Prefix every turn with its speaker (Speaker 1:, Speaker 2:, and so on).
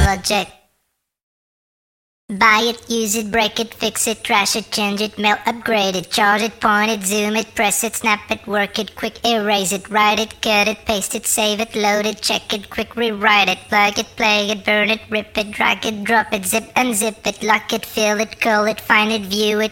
Speaker 1: project. Buy it, use it, break it, fix it, trash it, change it, mail, upgrade it, charge it, point it, zoom it, press it, snap it, work it, quick erase it, write it, cut it, paste it, save it, load it, check it, quick rewrite it, plug it, play it, burn it, rip it, drag it, drop it, zip unzip it, lock it, fill it, curl it, find it, view it,